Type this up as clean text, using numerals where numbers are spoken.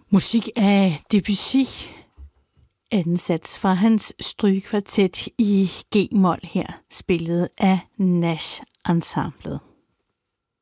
Musik af Debussy, anden sats fra hans strygekvartet i G-mol her, spillet af Nash Ensemblet.